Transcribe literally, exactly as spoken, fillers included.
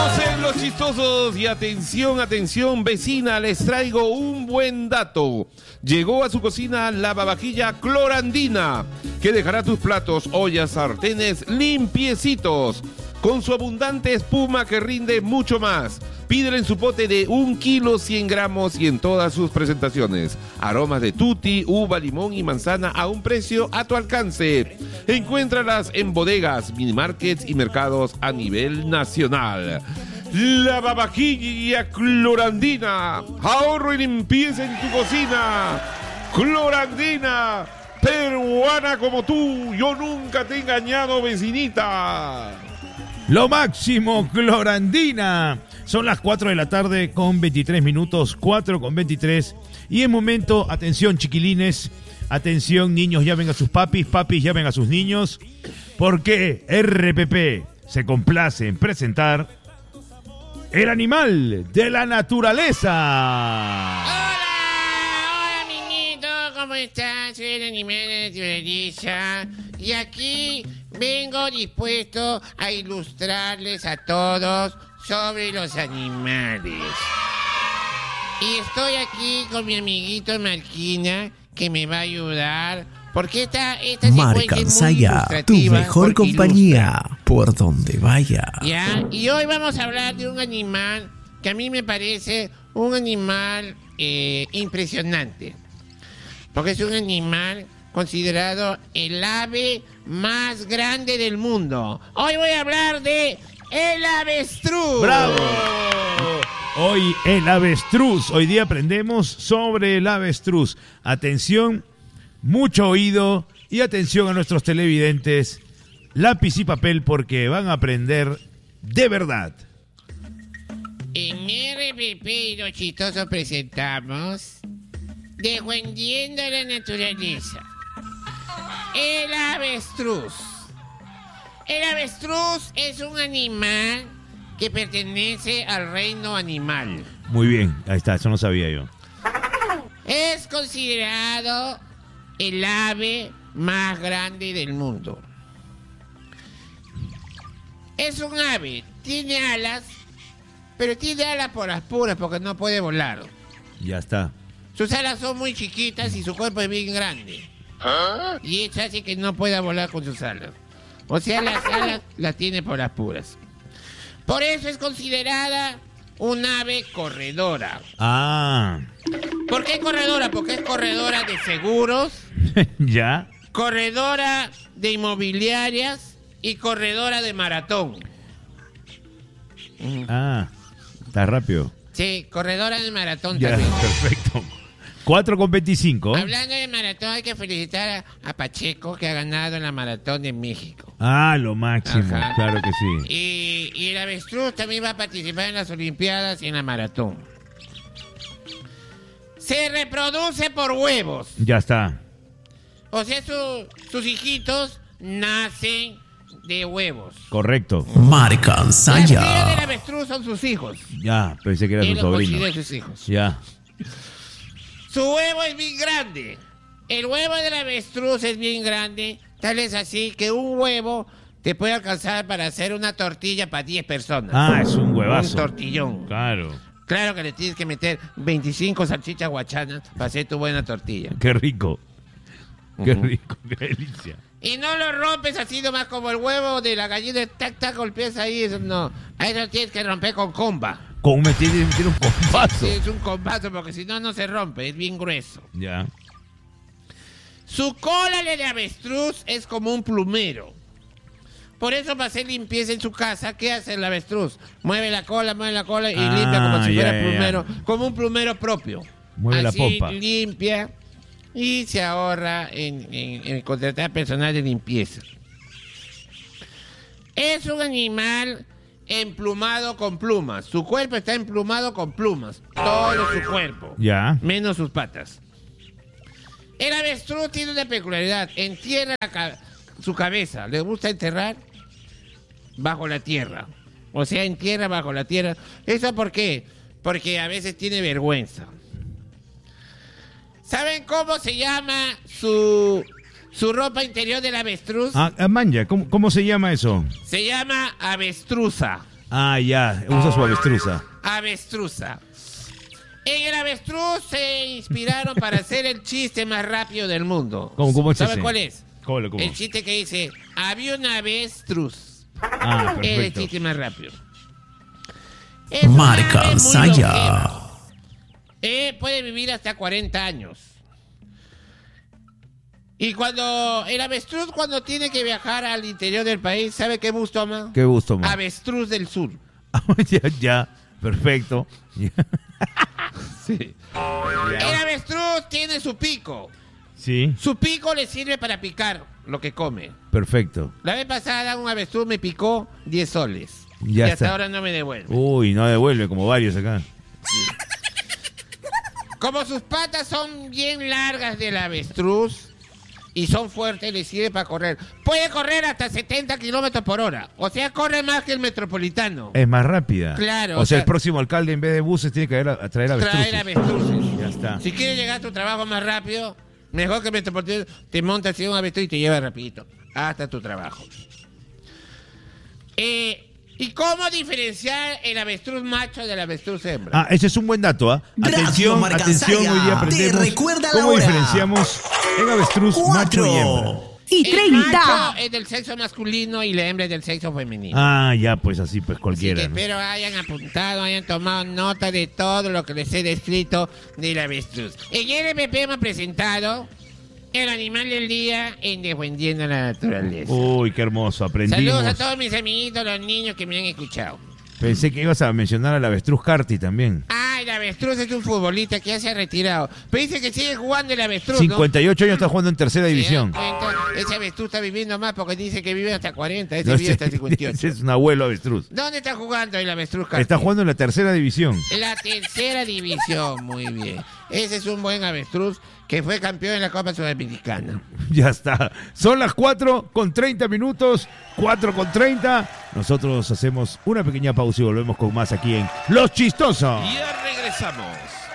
Estamos en Los Chistosos y atención, atención vecina, les traigo un buen dato. Llegó a su cocina la lavavajilla Clorandina, que dejará tus platos, ollas, sartenes limpiecitos, con su abundante espuma que rinde mucho más. Pídele en su pote de un kilo cien gramos y en todas sus presentaciones. Aromas de tutti, uva, limón y manzana a un precio a tu alcance. Encuéntralas en bodegas, minimarkets y mercados a nivel nacional. Lavavajilla Clorandina. Ahorro y limpieza en tu cocina. Clorandina. Peruana como tú. Yo nunca te he engañado, vecinita. Lo máximo, Clorandina. Son las cuatro de la tarde con veintitrés minutos, cuatro con veintitrés. Y es momento, atención chiquilines, atención niños, llamen a sus papis, papis llamen a sus niños, porque R P P se complace en presentar el animal de la naturaleza. Hola, hola amiguito, ¿cómo estás? Soy el animal de la naturaleza y aquí vengo dispuesto a ilustrarles a todos sobre los animales. Y estoy aquí con mi amiguito Marquina, que me va a ayudar, porque esta, esta secuencia es muy ilustrativa, tu mejor compañía, ilustra por donde vaya. ¿Ya? Y hoy vamos a hablar de un animal que a mí me parece un animal eh, impresionante, porque es un animal considerado el ave más grande del mundo. Hoy voy a hablar de el avestruz. ¡Bravo! Hoy el avestruz. Hoy día aprendemos sobre el avestruz. Atención, mucho oído y atención a nuestros televidentes. Lápiz y papel porque van a aprender de verdad. En R P P y Los Chistosos presentamos Defendiendo la Naturaleza. El avestruz. El avestruz es un animal que pertenece al reino animal. Muy bien, ahí está, eso no sabía yo. Es considerado el ave más grande del mundo. Es un ave, tiene alas, pero tiene alas por las puras porque no puede volar. Ya está. Sus alas son muy chiquitas y su cuerpo es bien grande. ¿Ah? Y eso hace que no pueda volar con sus alas. O sea, las alas las tiene por las puras. Por eso es considerada un ave corredora. Ah. ¿Por qué corredora? Porque es corredora de seguros. Ya. Corredora de inmobiliarias y corredora de maratón. Ah, está rápido. Sí, corredora de maratón Ya, también. perfecto. cuatro con veinticinco. Hablando de maratón, hay que felicitar a, a Pacheco, que ha ganado en la maratón de México. Ah, lo máximo, Ajá. claro que sí. Y, y el avestruz también va a participar en las Olimpiadas y en la maratón. Se reproduce por huevos. Ya está. O sea, su- sus hijitos nacen de huevos. Correcto. Marca Las crías del Saya. avestruz son sus hijos. Ya, pensé que era Él su los sobrino. considera sus hijos. Ya. Su huevo es bien grande. El huevo del avestruz es bien grande. Tal es así que un huevo te puede alcanzar para hacer una tortilla para diez personas. Ah, es un huevazo. Un tortillón. Claro. Claro que le tienes que meter veinticinco salchichas guachanas para hacer tu buena tortilla. Qué rico. Qué Ujú. rico, qué delicia. Y no lo rompes así nomás como el huevo de la gallina. Tac, tac, golpeas ahí. Eso no. Ahí lo tienes que romper con comba. Con meter, meter un compaso. Sí, es un combazo porque si no, no se rompe. Es bien grueso. Ya. Su cola de avestruz es como un plumero. Por eso, para hacer limpieza en su casa, ¿qué hace el avestruz? Mueve la cola, mueve la cola y Ah, limpia como si ya, fuera ya, ya. plumero, como un plumero propio. Mueve la Así pompa. limpia y se ahorra en, en, en contratar personal de limpieza. Es un animal emplumado con plumas. Su cuerpo está emplumado con plumas. Todo su cuerpo. Ya. Menos sus patas. El avestruz tiene una peculiaridad. Entierra la ca- su cabeza. Le gusta enterrar bajo la tierra. O sea, entierra bajo la tierra. ¿Eso por qué? Porque a veces tiene vergüenza. ¿Saben cómo se llama su, su ropa interior del avestruz? Ah, ah, Manja, ¿cómo, ¿cómo se llama eso? Se llama avestruza. Ah, ya, usa su avestruza. Avestruza. En el avestruz se inspiraron para hacer el chiste más rápido del mundo. ¿Cómo, cómo es ¿Sabe ese? cuál es? ¿Cómo, cómo? El chiste que dice, había una avestruz. Ah, Es el perfecto. chiste más rápido. Es una Marca ave muy Saya. longeva. Eh, puede vivir hasta cuarenta años. Y cuando el avestruz, cuando tiene que viajar al interior del país, ¿sabe qué bus toma? Qué gusto, man. Avestruz del sur. ya, ya, perfecto. Sí. El avestruz tiene su pico. Sí, Su pico le sirve para picar lo que come. perfecto. La vez pasada un avestruz me picó diez soles. Ya y hasta está. ahora no me devuelve. Uy, no devuelve, como varios acá. Como sus patas son bien largas del avestruz y son fuertes, le sirve para correr. Puede correr hasta setenta kilómetros por hora. O sea, corre más que el metropolitano. Es más rápida. Claro, O, o sea, sea- el próximo alcalde en vez de buses tiene que traer, a traer avestruces. Traer avestruces. Ya está. Si quieres llegar a tu trabajo más rápido, mejor que el metropolitano, te montas en un avestruz y te lleva rapidito hasta tu trabajo. Eh... ¿Y cómo diferenciar el avestruz macho del avestruz hembra? Ah, ese es un buen dato, ¿ah? Radio Atención, Marca atención, Saya hoy día te aprendemos recuerda la cómo hora. diferenciamos en avestruz macho y hembra. Cuatro. Y El treinta. macho es del sexo masculino y la hembra es del sexo femenino. Ah, ya, pues así, pues Así cualquiera. que ¿no? espero hayan apuntado, hayan tomado nota de todo lo que les he descrito del avestruz. En el M P hemos presentado el animal del día en Defendiendo la Naturaleza. Uy, qué hermoso, aprendimos. Saludos a todos mis amiguitos, los niños que me han escuchado. Pensé que ibas a mencionar al avestruz Carti también. Ah, el avestruz es un futbolista que ya se ha retirado. Pero dice que sigue jugando el avestruz, ¿no? cincuenta y ocho años está jugando en tercera ¿Se dan división. cuenta? Ese avestruz está viviendo más porque dice que vive hasta cuarenta, ese No, vive ese- hasta cincuenta y ese ocho. es un abuelo avestruz. ¿Dónde está jugando el avestruz, Carti? Está jugando en la tercera división. La tercera división, muy bien. Ese es un buen avestruz que fue campeón en la Copa Sudamericana. Ya está. Son las cuatro con treinta minutos. cuatro con treinta. Nosotros hacemos una pequeña pausa y volvemos con más aquí en Los Chistosos. Ya regresamos.